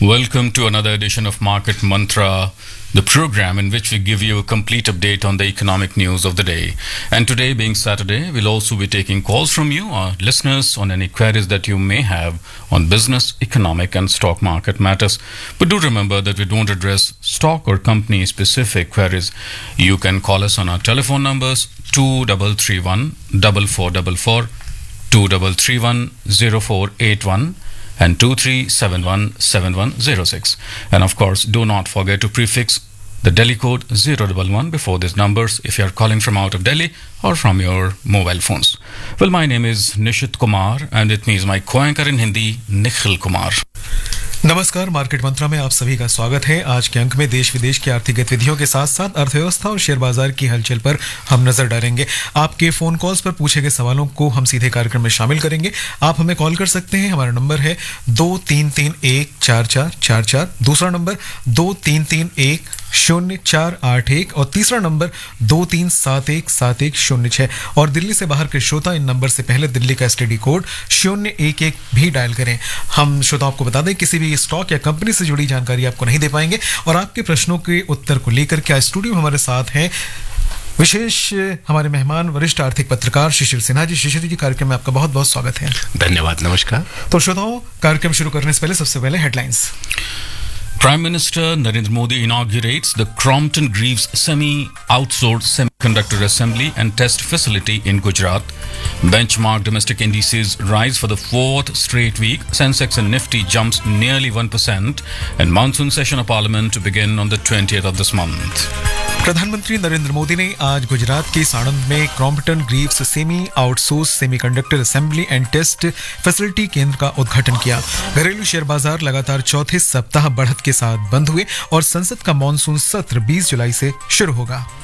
Welcome to another edition of Market Mantra, the program in which we give you a complete update on the economic news of the day. And today, being Saturday, we'll also be taking calls from you, our listeners, on any queries that you may have on business, economic, and stock market matters. But do remember that we don't address stock or company specific queries. You can call us on our telephone numbers 2331 4444, 2331 0481. and 23717106. And of course, do not forget to prefix the Delhi code 011 before these numbers if you are calling from out of Delhi or from your mobile phones. Well, my name is Nishit Kumar and with me is my co-anchor in Hindi, Nikhil Kumar. नमस्कार, market मंत्रा में आप सभी का स्वागत है। आज के अंक में देश विदेश की आर्थिक गतिविधियों के साथ साथ अर्थव्यवस्था और शेयर बाजार की हलचल पर हम नजर डालेंगे। आपके फोन कॉल्स पर पूछे गए सवालों को हम सीधे कार्यक्रम में शामिल करेंगे। आप हमें कॉल कर सकते हैं। हमारा नंबर है 23314444, दूसरा नंबर 23310481 और तीसरा नंबर 23717106। और दिल्ली से बाहर के श्रोता इन नंबर से पहले दिल्ली का एसटीडी कोड 011 भी डायल करें। हम श्रोताओं को बता दें, किसी भी स्टॉक या कंपनी से जुड़ी जानकारी आपको नहीं दे पाएंगे। और आपके प्रश्नों के उत्तर को लेकर के आज स्टूडियो में हमारे साथ हैं विशेष हमारे मेहमान, वरिष्ठ आर्थिक पत्रकार शिशिर सिन्हा जी। शिशिर जी, कार्यक्रम में आपका बहुत बहुत स्वागत है। धन्यवाद, नमस्कार। तो श्रोताओं, कार्यक्रम शुरू करने से पहले सबसे पहले headlines. Prime Minister Narendra Modi inaugurates the Crompton Greaves semi-outsourced semiconductor assembly and test facility in Gujarat. Benchmark domestic indices rise for the fourth straight week. Sensex and Nifty jumps nearly 1%, and monsoon session of Parliament to begin on the 20th of this month. प्रधानमंत्री नरेंद्र मोदी ने आज गुजरात के साणंद में Crompton Greaves semi outsource semiconductor assembly and test facility केंद्र का उद्घाटन किया। घरेलू शेयर बाजार लगातार चौथे सप्ताह बढ़त के साथ बंद हुए और संसद का मॉनसून सत्र 20 जुलाई से शुरू होगा।